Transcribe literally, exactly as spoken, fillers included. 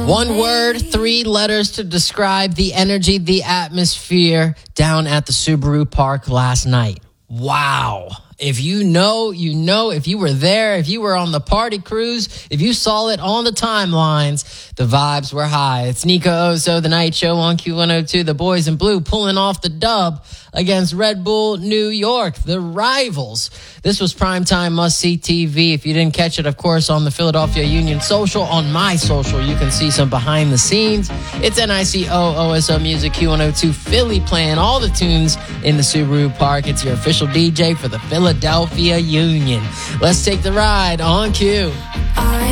One word, three letters to describe the energy, the atmosphere down at the Subaru Park last night. Wow. If you know, you know, if you were there, if you were on the party cruise, if you saw it on the timelines, the vibes were high. It's Nico Oso, The Night Show on Q one oh two. The boys in blue pulling off the dub against Red Bull New York, the rivals. This was primetime must-see T V. If you didn't catch it, of course, on the Philadelphia Union Social, on my social, you can see some behind the scenes. It's N I C O O S O Music, Q one oh two Philly, playing all the tunes in the Subaru Park. It's your official D J for the Philadelphia Union. Let's take the ride on Q.